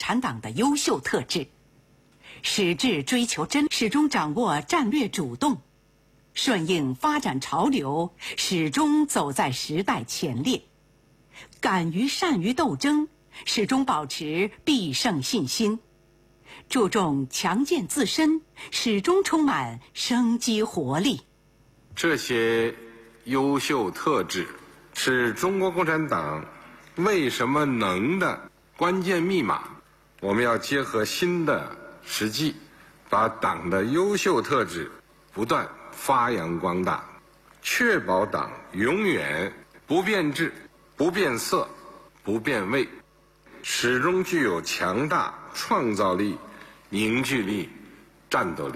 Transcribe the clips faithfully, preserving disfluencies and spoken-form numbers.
产党的优秀特质。矢志追求真，始终掌握战略主动，顺应发展潮流，始终走在时代前列，敢于善于斗争，始终保持必胜信心，注重强健自身，始终充满生机活力。 这些优秀特质是中国共产党为什么能的关键密码。我们要结合新的实际，把党的优秀特质不断发扬光大，确保党永远不变质、不变色、不变味，始终具有强大创造力、凝聚力、战斗力。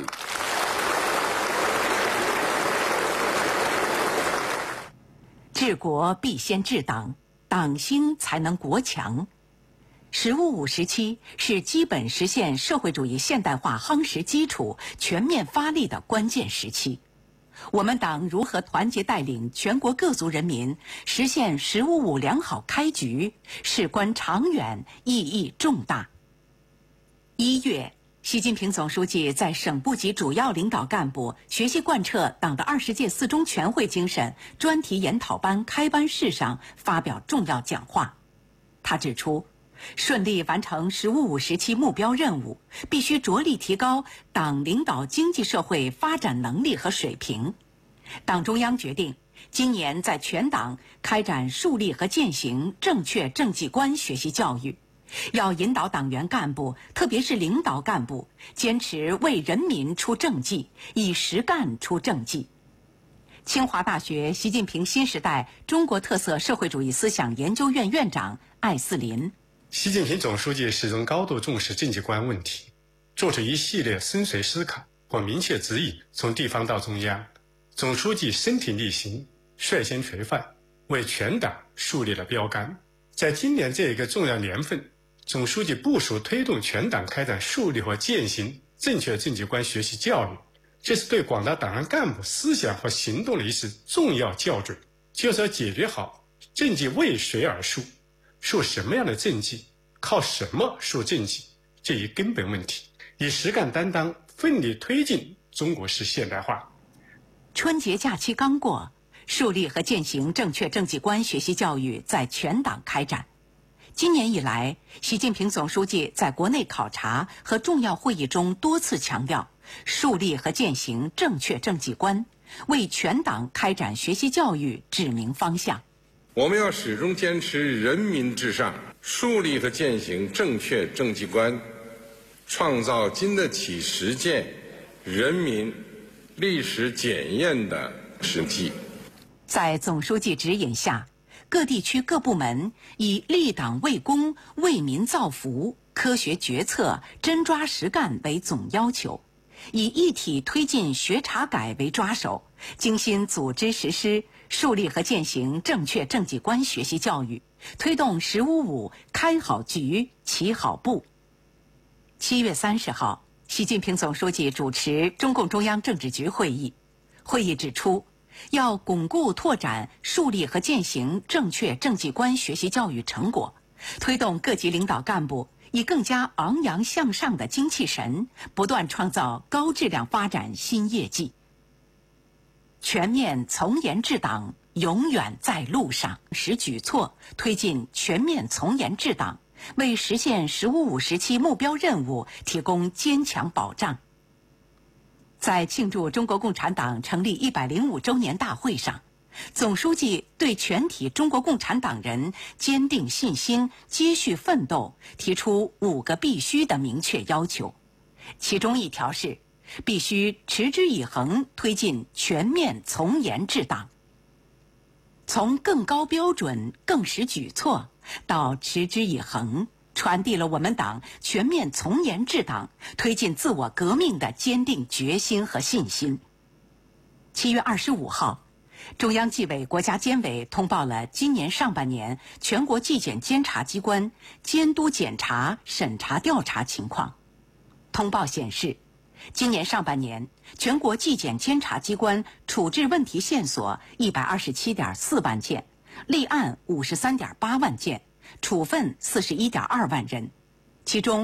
治国必先治党，党兴才能国强。十五五时期是基本实现社会主义现代化夯实基础、全面发力的关键时期。我们党如何团结带领全国各族人民实现十五五良好开局，事关长远，意义重大。一月，习近平总书记在省部级主要领导干部学习贯彻党的二十届四中全会精神专题研讨班开班式上发表重要讲话。他指出，顺利完成十五五时期目标任务，必须着力提高党领导经济社会发展能力和水平。党中央决定，今年在全党开展树立和践行正确政绩观学习教育，要引导党员干部，特别是领导干部，坚持为人民出政绩，以实干出政绩。清华大学习近平新时代中国特色社会主义思想研究院院长艾斯林： 习近平总书记始终高度重视政绩观问题，做出一系列深邃思考或明确指引，从地方到中央，总书记身体力行，率先垂范，为全党树立了标杆。在今年这一个重要年份，总书记部署推动全党开展树立和践行正确政绩观学习教育，这是对广大党员干部思想和行动的一次重要校准，就是要解决好政绩为谁而树，树什么样的政绩，靠什么树政绩这一根本问题，以实干担当，奋力推进中国式现代化。 春节假期刚过，树立和践行正确政绩观学习教育在全党开展。今年以来，习近平总书记在国内考察和重要会议中多次强调，树立和践行正确政绩观，为全党开展学习教育指明方向。 我们要始终坚持人民至上，树立和践行正确政绩观，创造经得起实践、人民历史检验的实际。 在总书记指引下，各地区各部门以立党为公、为民造福、科学决策、真抓实干为总要求，以一体推进学查改为抓手，精心组织实施树立和践行正确政绩观学习教育，推动十五五开好局、起好步。七月三十号，习近平总书记主持中共中央政治局会议，会议指出，要巩固拓展树立和践行正确政绩观学习教育成果，推动各级领导干部以更加昂扬向上的精气神，不断创造高质量发展新业绩。全面从严治党永远在路上，实举措推进全面从严治党，为实现十五五时期目标任务提供坚强保障。在庆祝中国共产党成立一百零五周年大会上，总书记对全体中国共产党人坚定信心、接续奋斗提出五个必须的明确要求，其中一条是必须持之以恒推进全面从严治党。从更高标准、更实举措到持之以恒，传递了我们党全面从严治党、推进自我革命的坚定决心和信心。七月二十五号，中央纪委国家监委通报了今年上半年全国纪检监察机关监督检查、审查调查情况。通报显示，今年上半年，全国纪检监察机关处置问题线索一百二十七点四万件，立案五十三点八万件，处分四十一点二万人，其中